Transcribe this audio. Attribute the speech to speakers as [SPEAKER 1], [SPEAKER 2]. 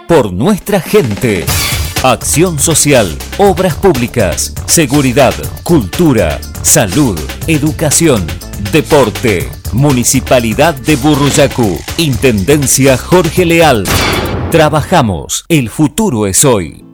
[SPEAKER 1] por nuestra gente. Acción social, obras públicas, seguridad, cultura, salud, educación, deporte. Municipalidad de Burruyacu. Intendencia Jorge Leal. Trabajamos. El futuro es hoy.